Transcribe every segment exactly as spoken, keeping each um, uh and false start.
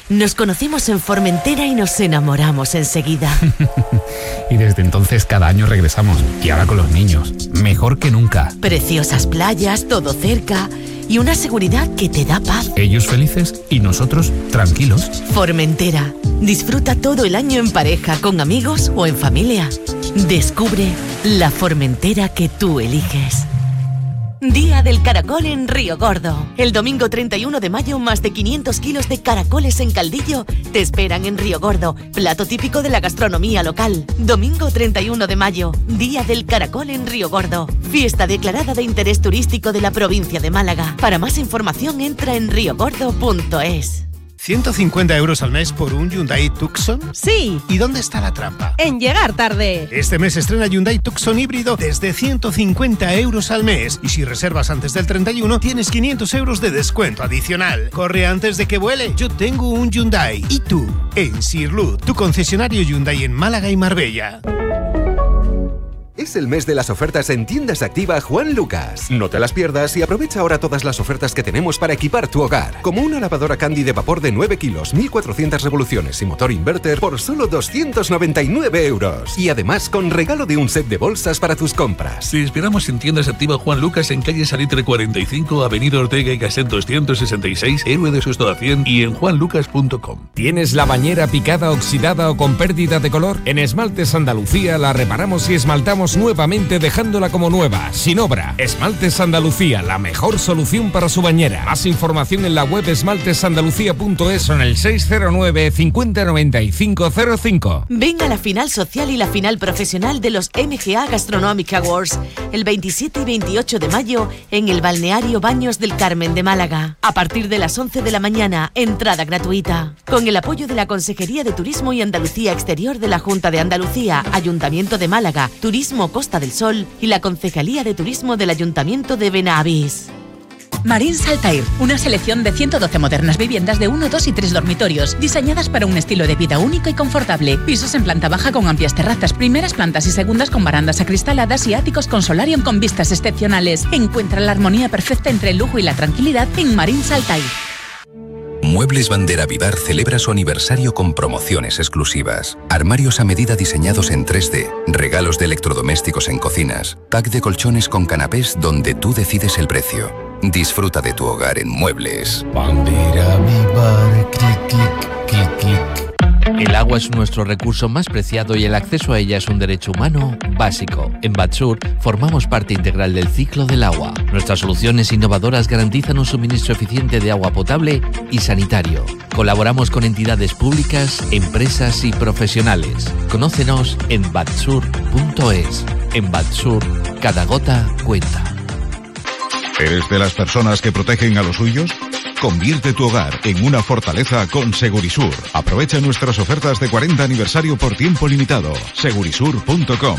Nos conocimos en Formentera y nos enamoramos enseguida. Y desde entonces cada año regresamos. Y ahora con los niños. Mejor que nunca. Preciosas playas, todo cerca y una seguridad que te da paz. Ellos felices y nosotros tranquilos. Formentera. Disfruta todo el año en pareja, con amigos o en familia. Descubre la Formentera que tú eliges. Día del Caracol en Río Gordo. El domingo treinta y uno de mayo, más de quinientos kilos de caracoles en caldillo te esperan en Río Gordo, plato típico de la gastronomía local. Domingo treinta y uno de mayo, Día del Caracol en Río Gordo. Fiesta declarada de interés turístico de la provincia de Málaga. Para más información entra en riogordo punto es. ¿ciento cincuenta euros al mes por un Hyundai Tucson? Sí. ¿Y dónde está la trampa? En llegar tarde. Este mes estrena Hyundai Tucson híbrido desde ciento cincuenta euros al mes. Y si reservas antes del treinta y uno, tienes quinientos euros de descuento adicional. Corre antes de que vuele. Yo tengo un Hyundai. ¿Y tú? En Sirlut, tu concesionario Hyundai en Málaga y Marbella. Es el mes de las ofertas en Tiendas Activa Juan Lucas. No te las pierdas y aprovecha ahora todas las ofertas que tenemos para equipar tu hogar. Como una lavadora Candy de vapor de nueve kilos, mil cuatrocientas revoluciones y motor inverter por solo doscientos noventa y nueve euros. Y además con regalo de un set de bolsas para tus compras. Te esperamos en Tiendas Activa Juan Lucas en calle Salitre cuarenta y cinco, avenida Ortega y Gasset doscientos sesenta y seis, Héroe de Sostoa cien y en juan lucas punto com. ¿Tienes la bañera picada, oxidada o con pérdida de color? En Esmaltes Andalucía la reparamos y esmaltamos nuevamente dejándola como nueva, sin obra. Esmaltes Andalucía, la mejor solución para su bañera. Más información en la web esmaltes andalucía punto es o en el seis cero nueve, cincuenta, noventa y cinco cero cinco. Ven a la final social y la final profesional de los M G A Gastronomic Awards el veintisiete y veintiocho de mayo en el balneario Baños del Carmen de Málaga. A partir de las once de la mañana, entrada gratuita. Con el apoyo de la Consejería de Turismo y Andalucía Exterior de la Junta de Andalucía, Ayuntamiento de Málaga, Turismo Costa del Sol y la Concejalía de Turismo del Ayuntamiento de Benavís. Marins Altair, una selección de ciento doce modernas viviendas de uno, dos y tres dormitorios, diseñadas para un estilo de vida único y confortable. Pisos en planta baja con amplias terrazas, primeras plantas y segundas con barandas acristaladas y áticos con solarium con vistas excepcionales. Encuentra la armonía perfecta entre el lujo y la tranquilidad en Marins Altair. Muebles Bandera Vivar celebra su aniversario con promociones exclusivas. Armarios a medida diseñados en tres D, regalos de electrodomésticos en cocinas, pack de colchones con canapés donde tú decides el precio. Disfruta de tu hogar en Muebles. Bandera Vivar, clic, clic, clic, clic. El agua es nuestro recurso más preciado y el acceso a ella es un derecho humano básico. En Batsur formamos parte integral del ciclo del agua. Nuestras soluciones innovadoras garantizan un suministro eficiente de agua potable y sanitario. Colaboramos con entidades públicas, empresas y profesionales. Conócenos en batsur punto es. En Batsur, cada gota cuenta. ¿Eres de las personas que protegen a los suyos? Convierte tu hogar en una fortaleza con Segurisur. Aprovecha nuestras ofertas de cuarenta aniversario por tiempo limitado. segurisur punto com.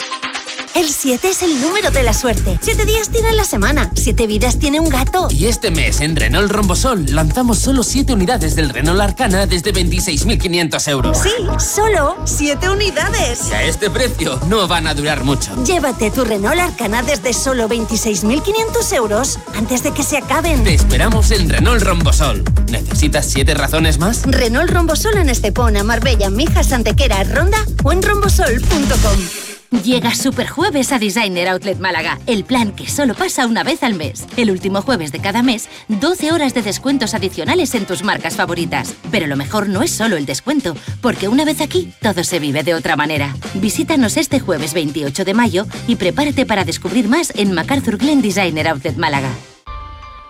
El siete es el número de la suerte. Siete días tiene la semana. Siete vidas tiene un gato. Y este mes en Renault Rombosol lanzamos solo siete unidades del Renault Arcana desde veintiséis mil quinientos euros. Sí, solo siete unidades. Y a este precio no van a durar mucho. Llévate tu Renault Arcana desde solo veintiséis mil quinientos euros antes de que se acaben. Te esperamos en Renault Rombosol. ¿Necesitas siete razones más? Renault Rombosol en Estepona, Marbella, Mijas, Antequera, Ronda o en rombosol punto com. Llega Superjueves a Designer Outlet Málaga, el plan que solo pasa una vez al mes. El último jueves de cada mes, doce horas de descuentos adicionales en tus marcas favoritas. Pero lo mejor no es solo el descuento, porque una vez aquí, todo se vive de otra manera. Visítanos este jueves veintiocho de mayo y prepárate para descubrir más en MacArthur Glen Designer Outlet Málaga.